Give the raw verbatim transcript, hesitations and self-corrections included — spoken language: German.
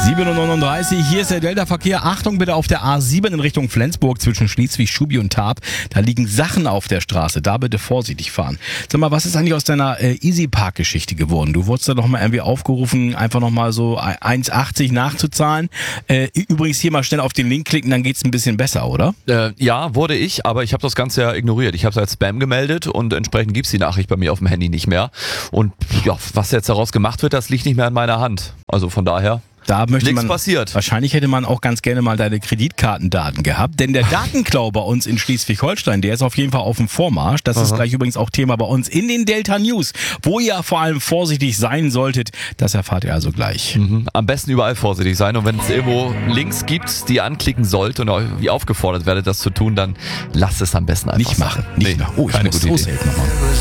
sieben Uhr neununddreißig, hier ist der Delta-Verkehr. Achtung bitte auf der A sieben in Richtung Flensburg zwischen Schleswig, Schubi und Tarp. Da liegen Sachen auf der Straße, da bitte vorsichtig fahren. Sag mal, was ist eigentlich aus deiner äh, Easy-Park-Geschichte geworden? Du wurdest da doch mal irgendwie aufgerufen, einfach nochmal so eins achtzig nachzuzahlen. Äh, übrigens hier mal schnell auf den Link klicken, dann geht's ein bisschen besser, oder? Äh, ja, wurde ich, aber ich habe das Ganze ja ignoriert. Ich habe es als Spam gemeldet und entsprechend gibt's die Nachricht bei mir auf dem Handy nicht mehr. Und ja, was jetzt daraus gemacht wird, das liegt nicht mehr in meiner Hand. Also von daher... Da möchte Nichts man, passiert. Wahrscheinlich hätte man auch ganz gerne mal deine Kreditkartendaten gehabt, denn der Datenklau bei uns in Schleswig-Holstein, der ist auf jeden Fall auf dem Vormarsch. Das Aha. ist gleich übrigens auch Thema bei uns in den Delta News, wo ihr vor allem vorsichtig sein solltet. Das erfahrt ihr also gleich. Mhm. Am besten überall vorsichtig sein und wenn es irgendwo Links gibt, die ihr anklicken sollt und wie aufgefordert werdet, das zu tun, dann lasst es am besten einfach Nicht machen, nicht nee, machen. Oh, ich keine muss gute so Idee. nochmal.